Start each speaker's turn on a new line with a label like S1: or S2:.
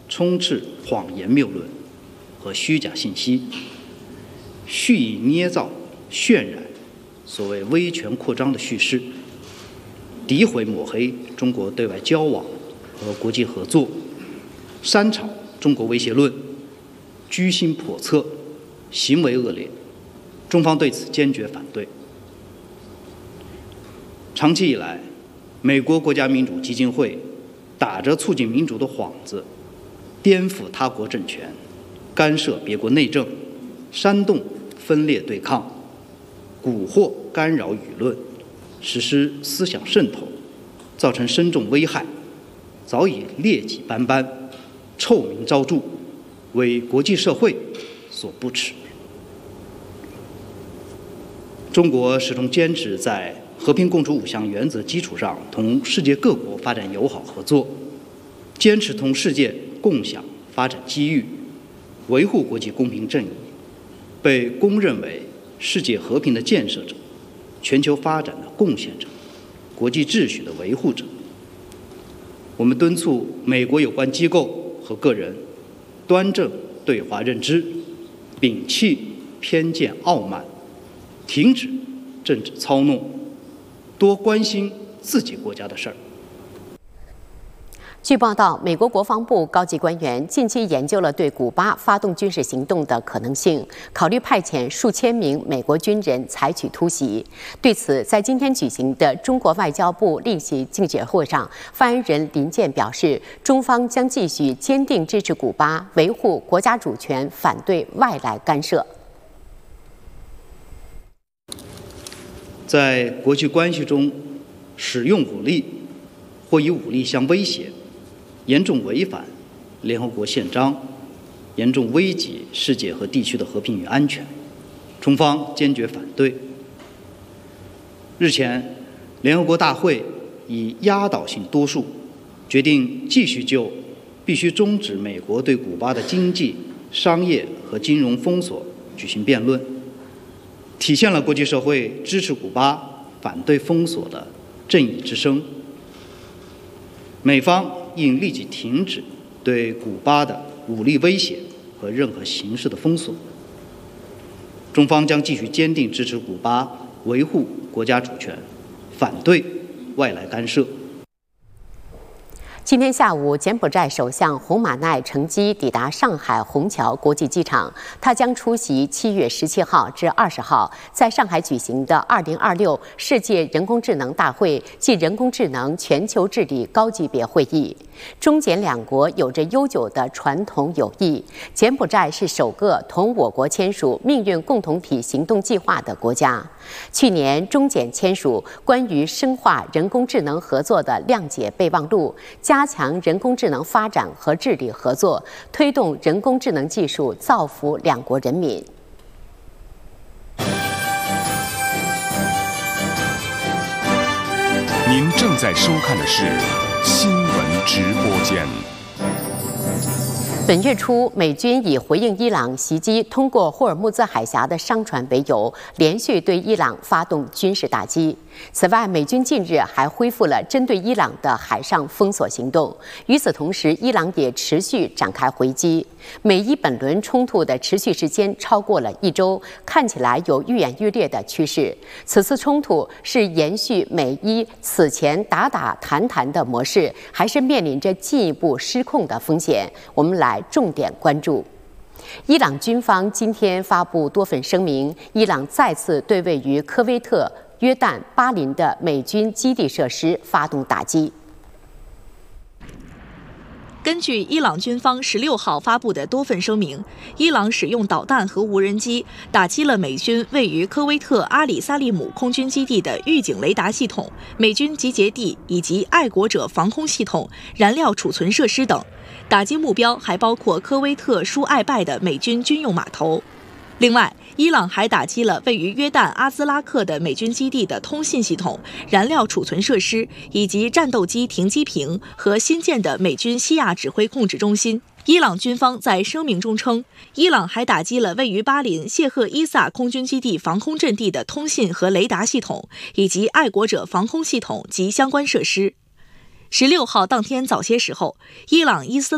S1: 充斥谎言谬论和虚假信息，蓄意捏造、渲染所谓威权扩张的叙事，诋毁抹黑中国对外交往和国际合作，煽炒中国威胁论，居心叵测，行为恶劣，中方对此坚决反对。长期以来，美国国家民主基金会打着促进民主的幌子，颠覆他国政权，干涉别国内政，煽动分裂对抗，蛊惑干扰舆论，实施思想渗透，造成深重危害，早已劣迹斑斑，臭名昭著，为国际社会所不齿。中国始终坚持在和平共处5项原则基础上，同世界各国发展友好合作，坚持同世界共享发展机遇，维护国际公平正义，被公认为世界和平的建设者，全球发展的贡献者，国际秩序的维护者。我们敦促美国有关机构和个人端正对华认知，摒弃偏见傲慢，停止政治操弄，多关心自己国家的事儿。
S2: 据报道，美国国防部高级官员近期研究了对古巴发动军事行动的可能性，考虑派遣数千名美国军人采取突袭。对此，在今天举行的中国外交部例行记者会上，发言人林健表示，中方将继续坚定支持古巴，维护国家主权，反对外来干涉。
S1: 在国际关系中使用武力或以武力相威胁，严重违反联合国宪章，严重危及世界和地区的和平与安全，中方坚决反对。日前，联合国大会以压倒性多数决定继续就必须终止美国对古巴的经济、商业和金融封锁举行辩论，体现了国际社会支持古巴、反对封锁的正义之声。美方应立即停止对古巴的武力威胁和任何形式的封锁。中方将继续坚定支持古巴维护国家主权，反对外来干涉。
S2: 今天下午，柬埔寨首相洪马奈乘机抵达上海虹桥国际机场，他将出席7月17号至20号在上海举行的2026世界人工智能大会暨人工智能全球治理高级别会议。中柬两国有着悠久的传统友谊，柬埔寨是首个同我国签署命运共同体行动计划的国家。去年，中柬签署关于深化人工智能合作的谅解备忘录，加强人工智能发展和治理合作，推动人工智能技术造福两国人民。
S3: 您正在收看的是新闻直播间。
S2: 本月初，美军以回应伊朗袭击通过霍尔木兹海峡的商船为由，连续对伊朗发动军事打击。此外，美军近日还恢复了针对伊朗的海上封锁行动。与此同时，伊朗也持续展开回击。美伊本轮冲突的持续时间超过了1周，看起来有愈演愈烈的趋势。此次冲突是延续美伊此前打打谈谈的模式，还是面临着进一步失控的风险？我们来重点关注。伊朗军方今天发布多份声明，伊朗再次对位于科威特、约旦、巴林的美军基地设施发动打击。
S4: 根据伊朗军方16号发布的多份声明，伊朗使用导弹和无人机打击了美军位于科威特阿里萨利姆空军基地的预警雷达系统、美军集结地以及爱国者防空系统、燃料储存设施等。打击目标还包括科威特舒艾拜的美军军用码头。另外，伊朗还打击了位于约旦阿兹拉克的美军基地的通信系统、燃料储存设施以及战斗机停机坪和新建的美军西亚指挥控制中心。伊朗军方在声明中称，伊朗还打击了位于巴林谢赫伊萨空军基地防空阵地的通信和雷达系统，以及爱国者防空系统及相关设施。16号当天早些时候，伊朗伊斯